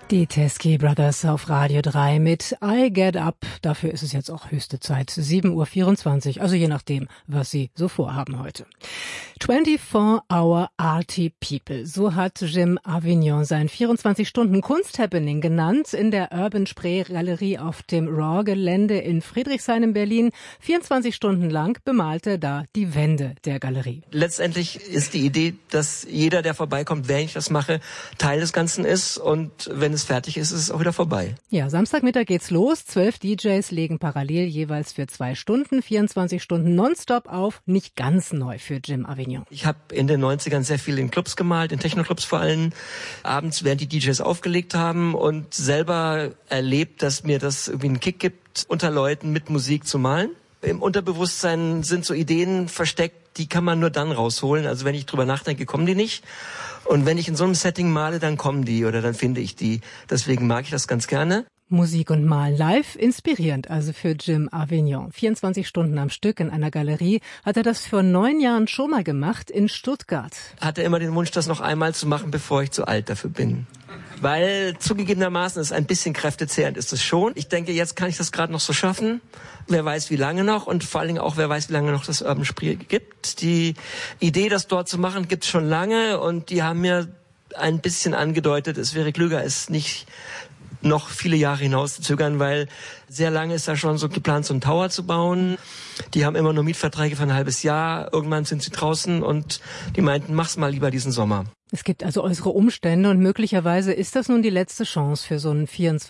Die Teskey Brothers auf Radio 3 mit I Get Up. Dafür ist es jetzt auch höchste Zeit. 7:24 Uhr, also je nachdem, was Sie so vorhaben heute. 24-Hour Arty People. So hat Jim Avignon sein 24-Stunden-Kunst-Happening genannt in der Urban Spree Galerie auf dem Raw-Gelände in Friedrichshain in Berlin. 24 Stunden lang bemalte da die Wände der Galerie. Letztendlich ist die Idee, dass jeder, der vorbeikommt, während ich das mache, Teil des Ganzen ist, und wenn es fertig ist, ist es auch wieder vorbei. Ja, Samstagmittag geht's los. 12 DJs legen parallel jeweils für 2 Stunden, 24 Stunden nonstop auf. Nicht ganz neu für Jim Avignon. Ich habe in den 90ern sehr viel in Clubs gemalt, in Techno-Clubs vor allem, abends, während die DJs aufgelegt haben, und selber erlebt, dass mir das irgendwie einen Kick gibt, unter Leuten mit Musik zu malen. Im Unterbewusstsein sind so Ideen versteckt, die kann man nur dann rausholen. Also wenn ich drüber nachdenke, kommen die nicht. Und wenn ich in so einem Setting male, dann kommen die oder dann finde ich die. Deswegen mag ich das ganz gerne. Musik und Malen live, inspirierend also für Jim Avignon. 24 Stunden am Stück in einer Galerie hat er das vor 9 Jahren schon mal gemacht in Stuttgart. Hatte immer den Wunsch, das noch einmal zu machen, bevor ich zu alt dafür bin. Weil zugegebenermaßen ist ein bisschen kräftezehrend ist es schon. Ich denke, jetzt kann ich das gerade noch so schaffen. Wer weiß, wie lange noch, und vor allen Dingen auch, wer weiß, wie lange noch das Urban Spree gibt. Die Idee, das dort zu machen, gibt's schon lange, und die haben mir ein bisschen angedeutet, es wäre klüger, es nicht noch viele Jahre hinaus zu zögern, weil sehr lange ist da schon so geplant, so einen Tower zu bauen. Die haben immer nur Mietverträge für ein halbes Jahr. Irgendwann sind sie draußen, und die meinten, mach's mal lieber diesen Sommer. Es gibt also äußere Umstände, und möglicherweise ist das nun die letzte Chance für so ein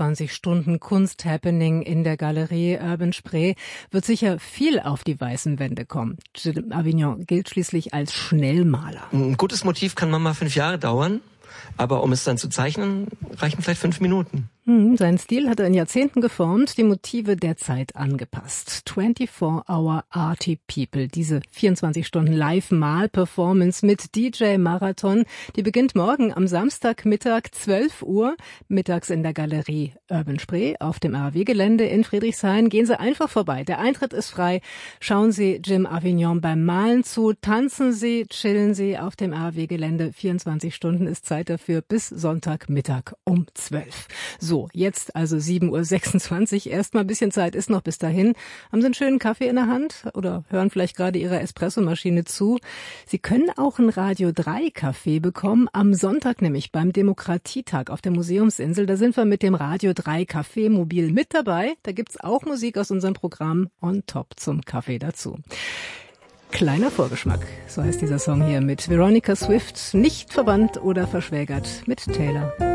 24-Stunden-Kunst-Happening in der Galerie Urban Spree. Wird sicher viel auf die weißen Wände kommen. Jim Avignon gilt schließlich als Schnellmaler. Ein gutes Motiv kann manchmal 5 Jahre dauern, aber um es dann zu zeichnen, reichen vielleicht 5 Minuten. Seinen Stil hat er in Jahrzehnten geformt, die Motive der Zeit angepasst. 24-Hour Arty People, diese 24 Stunden Live-Mal-Performance mit DJ-Marathon, die beginnt morgen am Samstagmittag 12 Uhr, mittags in der Galerie Urban Spree auf dem RAW-Gelände in Friedrichshain. Gehen Sie einfach vorbei, der Eintritt ist frei. Schauen Sie Jim Avignon beim Malen zu, tanzen Sie, chillen Sie auf dem RAW-Gelände. 24 Stunden ist Zeit dafür bis Sonntagmittag um 12. So, jetzt also 7:26 Uhr. Erstmal ein bisschen Zeit ist noch bis dahin. Haben Sie einen schönen Kaffee in der Hand oder hören vielleicht gerade Ihrer Espressomaschine zu? Sie können auch einen Radio 3 Kaffee bekommen. Am Sonntag nämlich beim Demokratietag auf der Museumsinsel. Da sind wir mit dem Radio 3 Kaffee Mobil mit dabei. Da gibt's auch Musik aus unserem Programm on top zum Kaffee dazu. Kleiner Vorgeschmack, so heißt dieser Song hier mit Veronica Swift, nicht verwandt oder verschwägert mit Taylor.